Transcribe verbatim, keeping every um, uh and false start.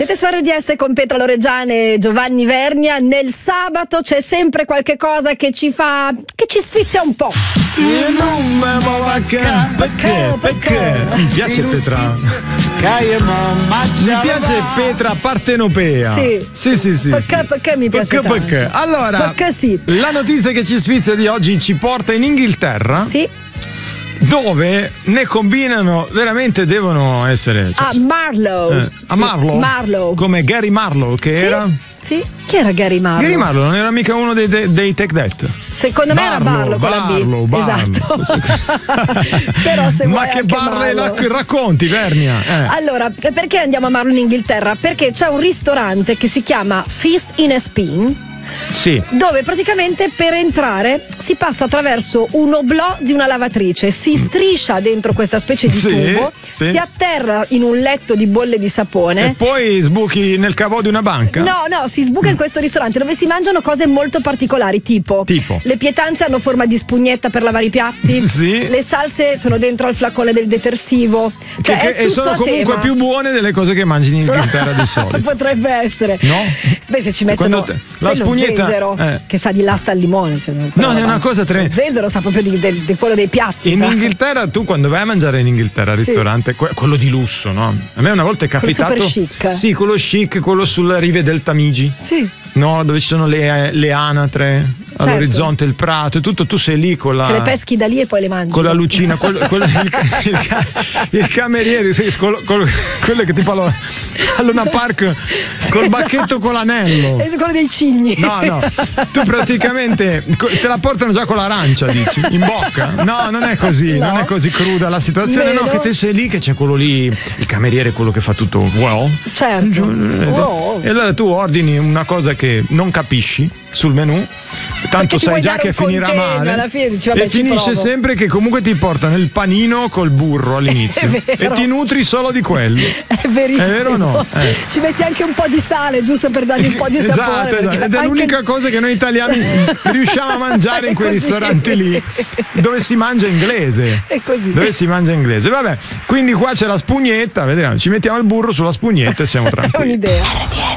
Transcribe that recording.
Siete su R D S con Petra Loreggiane e Giovanni Vernia. Nel sabato c'è sempre qualche cosa che ci fa, che ci sfizia un po'. Perché? Perché? Mi piace Petra. Mi piace Petra partenopea. Sì, sì, sì, sì. Perché, sì. perché mi piace perché, perché? Allora, perché sì. La notizia che ci sfizia di oggi ci porta in Inghilterra. Sì. Dove ne combinano, veramente devono essere. Cioè, a Marlow. Eh, a Marlow. Marlow. Come Gary Marlow, che sì, era. Sì. Chi era Gary Marlow? Gary Marlow non era mica uno dei, dei, dei Tech Death. Secondo me era Barlow con Barlow, la B. Barlow. Esatto. Però se Ma vuoi che anche barre Marlow. racconti, Vernia? Eh. Allora, perché andiamo a Marlow in Inghilterra? Perché c'è un ristorante che si chiama Feast in a Spin. Sì. Dove praticamente per entrare si passa attraverso un oblò di una lavatrice, si striscia dentro questa specie di sì, tubo, sì. si atterra in un letto di bolle di sapone e poi sbuchi nel cavo di una banca. No, no, si sbuca in questo ristorante dove si mangiano cose molto particolari, tipo, tipo. le pietanze hanno forma di spugnetta per lavare i piatti, sì. Le salse sono dentro al flacone del detersivo, cioè che, è e sono comunque tema. più buone delle cose che mangi in Inghilterra di solito. Potrebbe essere. No? Beh, se ci mettono te, la spugnetta, zenzero, eh. che sa di lasta al limone. No, è una cosa tremenda. Il zenzero sa proprio di, di, di quello dei piatti. In sa? Inghilterra, tu quando vai a mangiare in Inghilterra al sì. ristorante, que- quello di lusso, no? A me una volta è capitato. Quello super chic. Sì, quello chic, quello sulle rive del Tamigi. Sì. No, dove ci sono le, le anatre, certo. All'orizzonte il prato e tutto, tu sei lì con la. Che le peschi da lì e poi le mangi. Con la lucina, quello, quello, il, il, il cameriere, sì, quello, quello, quello che tipo allo, all'Una Park col esatto. bacchetto con l'anello. È quello dei cigni. No, no, tu praticamente te la portano già con l'arancia, dici, in bocca. No, non è così, no. non è così cruda la situazione. Vero? No, che te sei lì, che c'è quello lì, il cameriere, quello che fa tutto well. Certo. Wow. E allora tu ordini una cosa che non capisci sul menù, tanto sai già che finirà male alla fine dici, vabbè, e finisce provo. sempre che comunque ti portano il panino col burro all'inizio e ti nutri solo di quello. È verissimo. È vero o no? Eh. Ci metti anche un po' di sale giusto per dargli un po' di esatto, sapore. esatto. Ed è anche... l'unica cosa che noi italiani riusciamo a mangiare in quei così. ristoranti lì dove si mangia inglese. È così. Dove si mangia inglese. Vabbè, quindi qua c'è la spugnetta, vedremo, ci mettiamo il burro sulla spugnetta e siamo tranquilli. È un'idea.